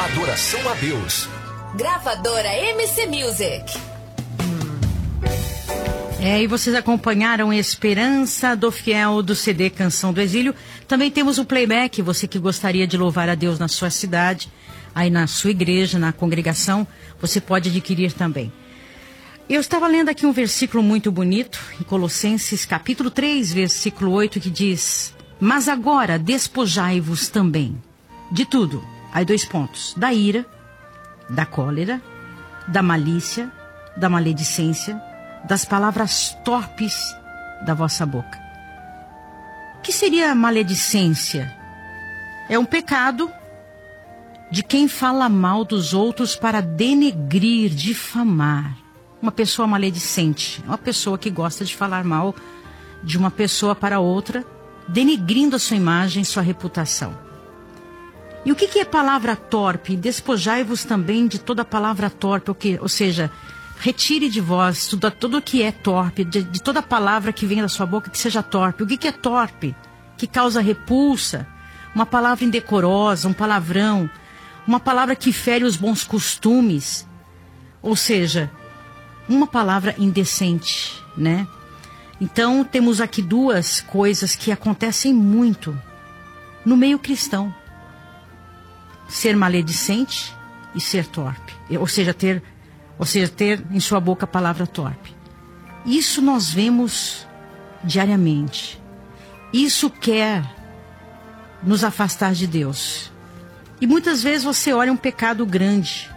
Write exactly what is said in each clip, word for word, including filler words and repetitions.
Adoração a Deus. Gravadora M C Music. É, e vocês acompanharam Esperança do Fiel do C D Canção do Exílio. Também temos o playback, você que gostaria de louvar a Deus na sua cidade, aí na sua igreja, na congregação, você pode adquirir também. Eu estava lendo aqui um versículo muito bonito, em Colossenses capítulo três, versículo oito, que diz: mas agora despojai-vos também de tudo, aí dois pontos, da ira, da cólera, da malícia, da maledicência, das palavras torpes da vossa boca. O que seria a maledicência? É um pecado de quem fala mal dos outros para denegrir, difamar. Uma pessoa maledicente, uma pessoa que gosta de falar mal de uma pessoa para outra, denegrindo a sua imagem, sua reputação. E o que, que é palavra torpe? Despojai-vos também de toda palavra torpe, ou, que, ou seja, retire de vós tudo, tudo que é torpe, de, de toda palavra que vem da sua boca que seja torpe. O que, que é torpe? Que causa repulsa, uma palavra indecorosa, um palavrão, uma palavra que fere os bons costumes, ou seja, uma palavra indecente, né? Então temos aqui duas coisas que acontecem muito no meio cristão: ser maledicente e ser torpe, ou seja, ter Ou seja, ter em sua boca a palavra torpe. Isso nós vemos diariamente. Isso quer nos afastar de Deus. E muitas vezes você olha um pecado grande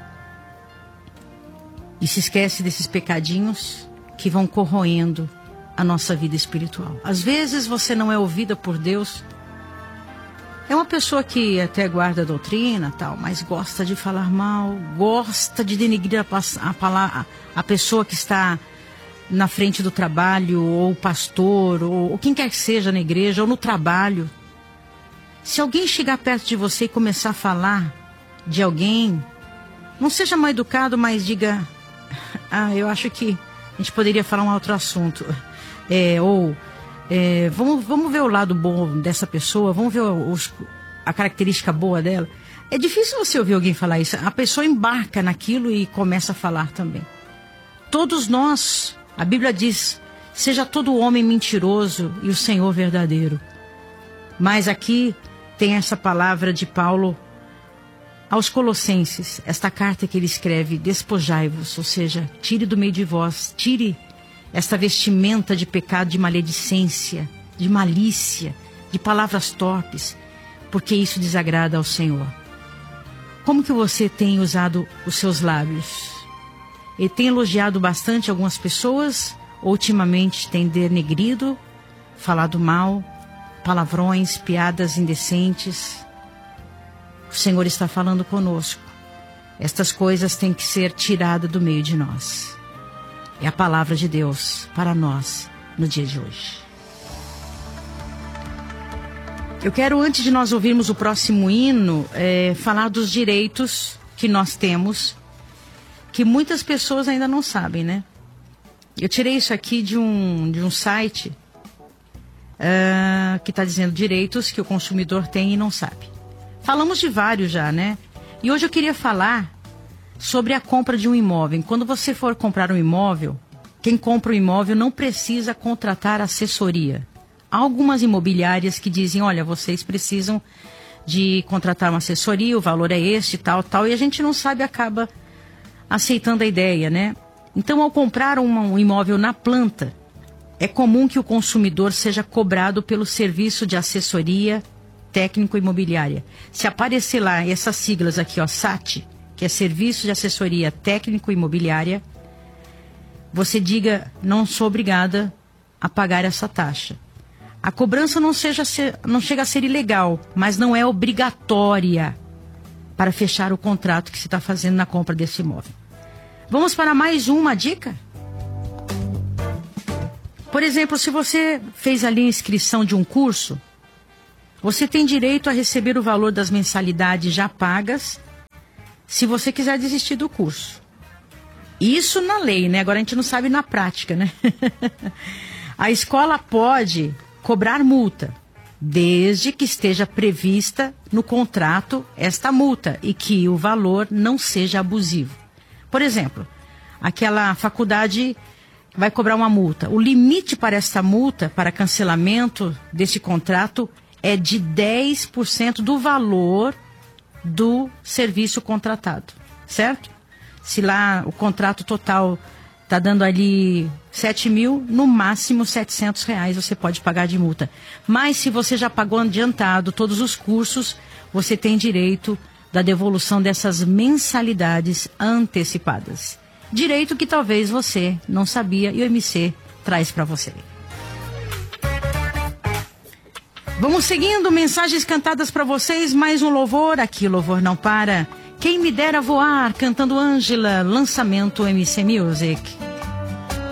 e se esquece desses pecadinhos que vão corroendo a nossa vida espiritual. Às vezes você não é ouvida por Deus. É uma pessoa que até guarda a doutrina, tal, mas gosta de falar mal, gosta de denegrir a, a, a pessoa que está na frente do trabalho, ou o pastor, ou, ou quem quer que seja na igreja, ou no trabalho. Se alguém chegar perto de você e começar a falar de alguém, não seja mal educado, mas diga: ah, eu acho que a gente poderia falar um outro assunto. É, ou... É, vamos, vamos ver o lado bom dessa pessoa, vamos ver os, a característica boa dela. É difícil você ouvir alguém falar isso. A pessoa embarca naquilo e começa a falar também. Todos nós, a Bíblia diz: seja todo homem mentiroso e o Senhor verdadeiro. Mas aqui tem essa palavra de Paulo aos Colossenses, esta carta que ele escreve: despojai-vos, ou seja, tire do meio de vós, tire esta vestimenta de pecado, de maledicência, de malícia, de palavras torpes, porque isso desagrada ao Senhor. Como que você tem usado os seus lábios? Ele tem elogiado bastante algumas pessoas, ou ultimamente tem denegrido, falado mal, palavrões, piadas indecentes? O Senhor está falando conosco. Estas coisas têm que ser tiradas do meio de nós. É a palavra de Deus para nós no dia de hoje. Eu quero, antes de nós ouvirmos o próximo hino, é, falar dos direitos que nós temos, que muitas pessoas ainda não sabem, né? Eu tirei isso aqui de um, de um site uh, que está dizendo direitos que o consumidor tem e não sabe. Falamos de vários já, né? E hoje eu queria falar sobre a compra de um imóvel. Quando você for comprar um imóvel, quem compra o imóvel não precisa contratar assessoria. Há algumas imobiliárias que dizem: olha, vocês precisam de contratar uma assessoria, o valor é este, tal, tal, e a gente não sabe, acaba aceitando a ideia, né? Então, ao comprar um, um imóvel na planta, é comum que o consumidor seja cobrado pelo serviço de assessoria técnico-imobiliária. Se aparecer lá essas siglas aqui, ó, S A T, que é Serviço de Assessoria Técnico-Imobiliária, você diga: não sou obrigada a pagar essa taxa. A cobrança não, seja ser, não chega a ser ilegal, mas não é obrigatória para fechar o contrato que se está fazendo na compra desse imóvel. Vamos para mais uma dica? Por exemplo, se você fez ali a inscrição de um curso, você tem direito a receber o valor das mensalidades já pagas, se você quiser desistir do curso. Isso na lei, né? Agora a gente não sabe na prática, né? A escola pode cobrar multa desde que esteja prevista no contrato esta multa e que o valor não seja abusivo. Por exemplo, aquela faculdade vai cobrar uma multa. O limite para esta multa, para cancelamento deste contrato, é de dez por cento do valor do serviço contratado, certo? Se lá o contrato total está dando ali sete mil, no máximo setecentos reais você pode pagar de multa. Mas se você já pagou adiantado todos os cursos, você tem direito da devolução dessas mensalidades antecipadas. Direito que talvez você não sabia e o M C traz para você. Vamos seguindo, mensagens cantadas para vocês, mais um louvor, aqui o louvor não para. Quem me dera voar, cantando Ângela, lançamento M C Music.